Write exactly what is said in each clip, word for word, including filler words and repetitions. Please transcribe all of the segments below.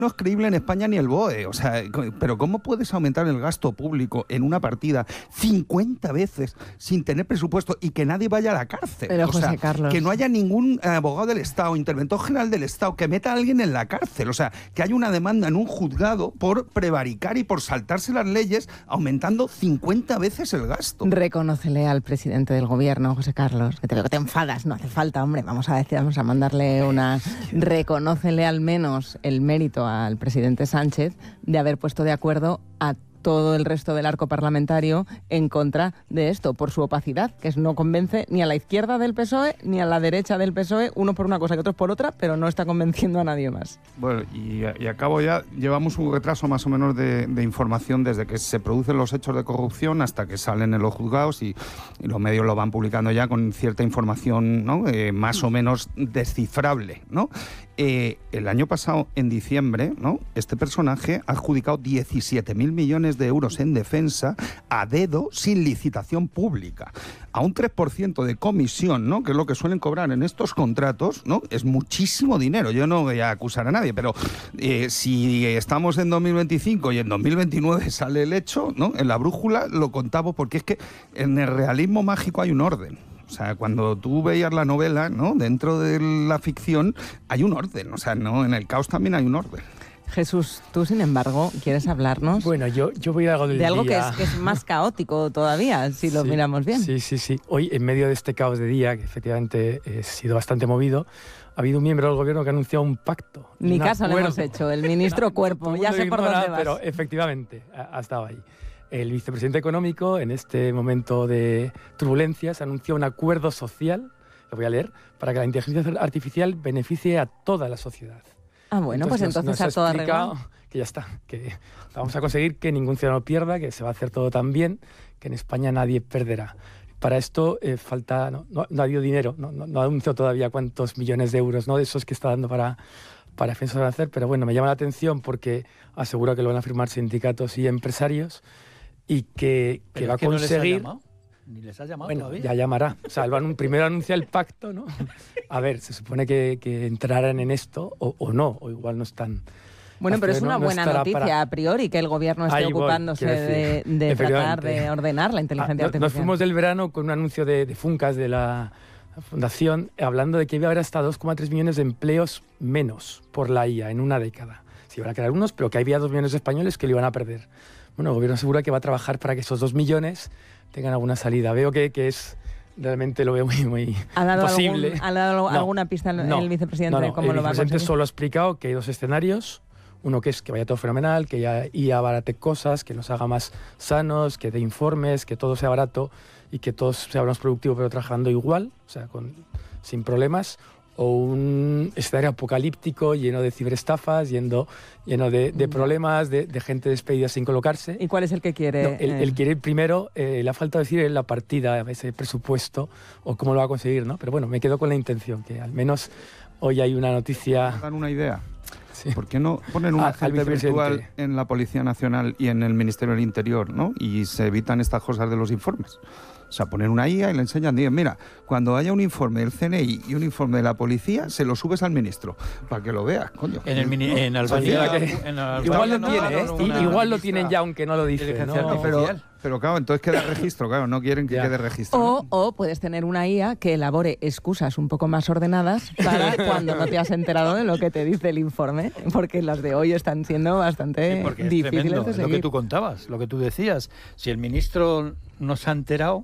no es creíble en España ni el B O E. O sea, pero ¿cómo puedes aumentar el gasto público en una partida cincuenta veces sin tener presupuesto y que nadie vaya a la cárcel? Pero, o José sea, Carlos, que no haya ningún abogado del Estado, interventor general del Estado, que meta a alguien en la cárcel. O sea, que haya una demanda en un juzgado por prevaricar y por saltarse las leyes, aumentando cincuenta veces el gasto. Reconócele al presidente del gobierno, José Carlos, que te veo que te enfadas. No hace falta, hombre, vamos a decir, vamos a mandarle una... Reconócele al menos el mérito al presidente Sánchez de haber puesto de acuerdo a todo el resto del arco parlamentario en contra de esto, por su opacidad, que no convence ni a la izquierda del P S O E ni a la derecha del P S O E, uno por una cosa que otros por otra, pero no está convenciendo a nadie más. Bueno, y, y acabo ya, llevamos un retraso más o menos de, de información desde que se producen los hechos de corrupción hasta que salen en los juzgados y, y los medios lo van publicando ya con cierta información, ¿no? eh, más o menos descifrable, ¿no? Eh, el año pasado, en diciembre, ¿no? Este personaje ha adjudicado diecisiete mil millones de euros en defensa a dedo sin licitación pública. A un tres por ciento de comisión, ¿no? Que es lo que suelen cobrar en estos contratos, ¿no? Es muchísimo dinero. Yo no voy a acusar a nadie, pero eh, si estamos en dos mil veinticinco y en dos mil veintinueve sale el hecho, ¿no? En la brújula lo contamos porque es que en el realismo mágico hay un orden. O sea, cuando tú veías la novela, ¿no? Dentro de la ficción hay un orden. O sea, no, en el caos también hay un orden. Jesús, tú, sin embargo, ¿quieres hablarnos? Bueno, yo, yo voy a algo del de algo día. Que, es, que es más caótico todavía, si lo sí, miramos bien. Sí, sí, sí. Hoy, en medio de este caos de día, que efectivamente ha sido bastante movido, ha habido un miembro del gobierno que ha anunciado un pacto. Ni caso acuerdo. le hemos hecho, el ministro Cuerpo, ya sé por ignora, dónde vas. Pero efectivamente, ha, ha estado ahí. El vicepresidente económico, en este momento de turbulencias, anunció un acuerdo social, lo voy a leer, para que la inteligencia artificial beneficie a toda la sociedad. Ah, bueno, entonces, pues entonces nos, nos a todo arreglado arreglado. Que ya está, que vamos a conseguir que ningún ciudadano pierda, que se va a hacer todo tan bien, que en España nadie perderá. Para esto eh, falta, no, no, no ha habido dinero, no, no, no ha anunciado todavía cuántos millones de euros, ¿no? De esos que está dando para, para defensa van a hacer, pero bueno, me llama la atención porque aseguro que lo van a firmar sindicatos y empresarios y que, que va a conseguir... No ¿Ni les has llamado bueno, todavía? Ya llamará. O sea, van, primero anuncia el pacto, ¿no? A ver, se supone que, que entrarán en esto o, o no, o igual no están... Bueno, pero es una no, no buena noticia para... a priori que el gobierno esté Ahí voy, ocupándose de, de tratar de ordenar la inteligencia ah, artificial. Nos fuimos del verano con un anuncio de, de Funcas, de la Fundación, hablando de que iba a haber hasta dos coma tres millones de empleos menos por la I A en una década. Se iban a crear unos, pero que había dos millones de españoles que lo iban a perder. Bueno, el gobierno asegura que va a trabajar para que esos dos millones tengan alguna salida. Veo que, que es... Realmente lo veo muy, muy ¿Ha dado posible. Algún, ¿Ha dado no, alguna pista el, no, el vicepresidente no, no, de cómo el lo va a conseguir? El vicepresidente solo ha explicado que hay dos escenarios. Uno que es que vaya todo fenomenal, que ya I A barate cosas, que nos haga más sanos, que dé informes, que todo sea barato y que todos seamos productivos pero trabajando igual, o sea, con, sin problemas. O un escenario apocalíptico lleno de ciberestafas, lleno, lleno de, de problemas, de, de gente despedida sin colocarse. ¿Y cuál es el que quiere? No, el, el quiere primero, eh, le ha faltado decir la partida, ese presupuesto, o cómo lo va a conseguir, ¿no? Pero bueno, me quedo con la intención, que al menos hoy hay una noticia... ¿Dan una idea? Sí. ¿Por qué no ponen un Ah, agente virtual en la Policía Nacional y en el Ministerio del Interior, ¿no? Y se evitan estas cosas de los informes. O sea, poner una I A y le enseñan, digan, mira, cuando haya un informe del C N I y un informe de la policía, se lo subes al ministro, para que lo veas, coño. En el mini, en Albania, que, en Albania igual lo no, tiene, ¿eh? una, igual una lo tienen ya, aunque no lo dicen. No, pero, pero claro, entonces queda registro, claro, no quieren que ya. quede registro. O, ¿no? o puedes tener una I A que elabore excusas un poco más ordenadas para cuando no te has enterado de lo que te dice el informe, porque las de hoy están siendo bastante sí, difíciles tremendo, de seguir. Lo que tú contabas, lo que tú decías. Si el ministro no se ha enterado,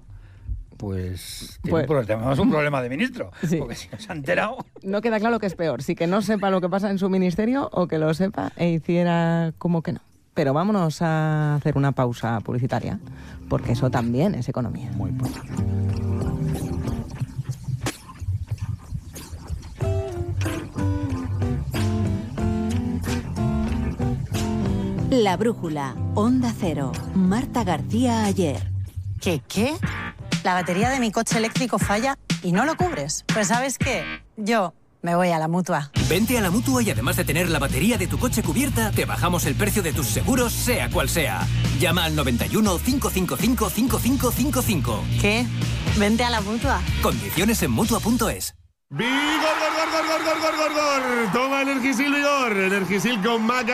pues, pues un tenemos un problema de ministro, sí. Porque si no se ha enterado... No queda claro que es peor, si que no sepa lo que pasa en su ministerio o que lo sepa e hiciera como que no. Pero vámonos a hacer una pausa publicitaria, porque eso también es economía. Muy poco. La Brújula, Onda Cero, Marta García Ayer. ¿Qué, qué? La batería de mi coche eléctrico falla y no lo cubres. Pues ¿sabes qué? Yo me voy a la Mutua. Vente a la Mutua y además de tener la batería de tu coche cubierta, te bajamos el precio de tus seguros, sea cual sea. Llama al noventa y uno, cinco cinco cinco, cinco cinco cinco cinco. ¿Qué? Vente a la Mutua. Condiciones en Mutua punto es. ¡Vigor, gor, gor, gor, gor, gor, gor, gor! Toma Energisil Vigor. Energisil con maca